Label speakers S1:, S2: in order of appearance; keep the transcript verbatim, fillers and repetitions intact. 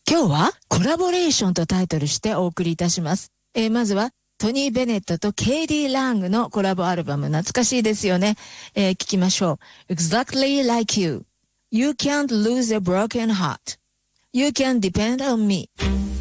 S1: 今日はコラボレーションとタイトルしてお送りいたします。えー、まずはトニー・ベネットとケイディ・ラングのコラボアルバム、懐かしいですよね。えー、聞きましょう。Exactly like you. You can't lose a broken heart. You can depend on me.